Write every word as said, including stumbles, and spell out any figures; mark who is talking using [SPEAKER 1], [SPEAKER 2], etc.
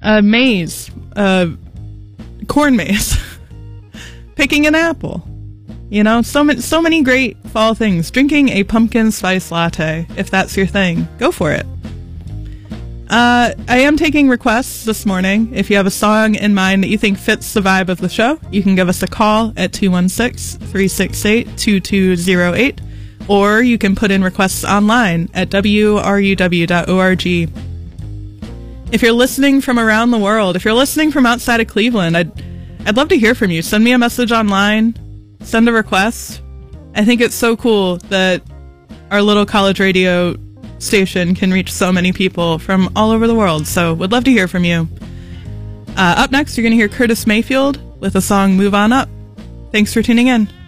[SPEAKER 1] a maze, a corn maze, picking an apple. You know, so many, so many great fall things. Drinking a pumpkin spice latte, if that's your thing, go for it. Uh, I am taking requests this morning. If you have a song in mind that you think fits the vibe of the show, you can give us a call at two one six, three six eight, two two zero eight, or you can put in requests online at w r u w dot org. If you're listening from around the world, if you're listening from outside of Cleveland, I'd, I'd love to hear from you. Send me a message online. Send a request. I think it's so cool that our little college radio station can reach so many people from all over the world, so would love to hear from you. Uh, up next, you're going to hear Curtis Mayfield with the song Move On Up. Thanks for tuning in.